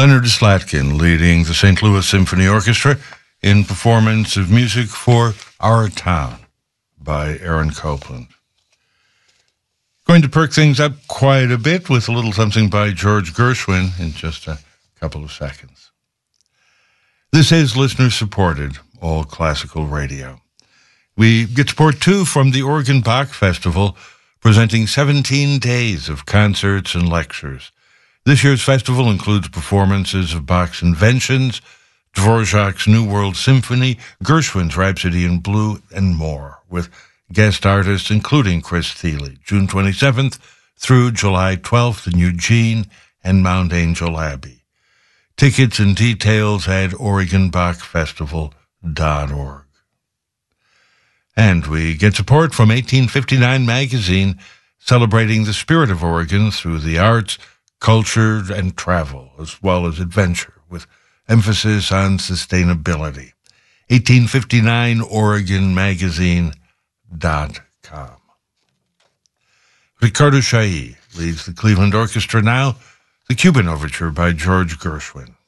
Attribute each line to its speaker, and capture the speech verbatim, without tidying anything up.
Speaker 1: Leonard Slatkin leading the Saint Louis Symphony Orchestra in performance of music for Our Town by Aaron Copland. Going to perk things up quite a bit with a little something by George Gershwin in just a couple of seconds. This is listener-supported, all classical radio. We get support, too, from the Oregon Bach Festival, presenting seventeen days of concerts and lectures. This year's festival includes performances of Bach's Inventions, Dvorak's New World Symphony, Gershwin's Rhapsody in Blue, and more, with guest artists including Chris Thile, June twenty-seventh through July twelfth in Eugene and Mount Angel Abbey. Tickets and details at Oregon Bach Festival dot org. And we get support from eighteen fifty-nine Magazine, celebrating the spirit of Oregon through the arts, culture, and travel, as well as adventure, with emphasis on sustainability. eighteen fifty-nine Oregon Magazine dot com. Ricardo Chailly leads the Cleveland Orchestra now, the Cuban Overture by George Gershwin.